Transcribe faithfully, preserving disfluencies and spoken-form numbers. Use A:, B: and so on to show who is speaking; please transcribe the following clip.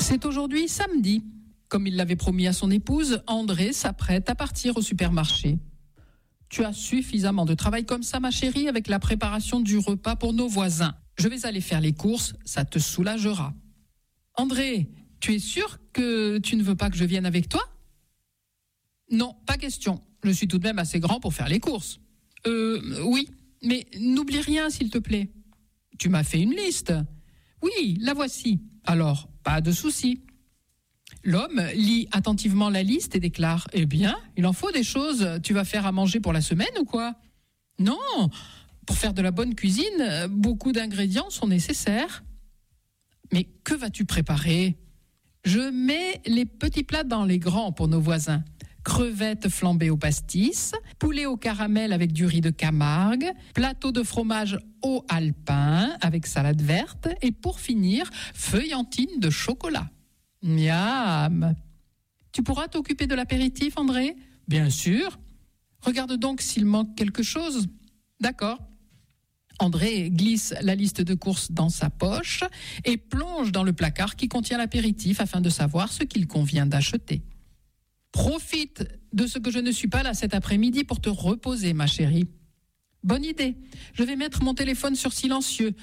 A: C'est aujourd'hui samedi. Comme il l'avait promis à son épouse, André s'apprête à partir au supermarché. Tu as suffisamment de travail comme ça, ma chérie, avec la préparation du repas pour nos voisins. Je vais aller faire les courses, ça te soulagera. André, tu es sûr que tu ne veux pas que je vienne avec toi ? Non, pas question. Je suis tout de même assez grand pour faire les courses. Euh, oui, mais n'oublie rien, s'il te plaît. Tu m'as fait une liste. Oui, la voici. Alors, pas de souci. L'homme lit attentivement la liste et déclare « Eh bien, il en faut des choses. Tu vas faire à manger pour la semaine ou quoi ?»« Non, pour faire de la bonne cuisine, beaucoup d'ingrédients sont nécessaires. »« Mais que vas-tu préparer ?»« Je mets les petits plats dans les grands pour nos voisins. Crevettes flambées au pastis, poulet au caramel avec du riz de Camargue, plateau de fromage au alpin avec salade verte et pour finir, feuillantine de chocolat. » Miam. Tu pourras t'occuper de l'apéritif, André ? Bien sûr. Regarde donc s'il manque quelque chose. D'accord. André glisse la liste de courses dans sa poche et plonge dans le placard qui contient l'apéritif afin de savoir ce qu'il convient d'acheter. Profite de ce que je ne suis pas là cet après-midi pour te reposer, ma chérie. Bonne idée. Je vais mettre mon téléphone sur silencieux.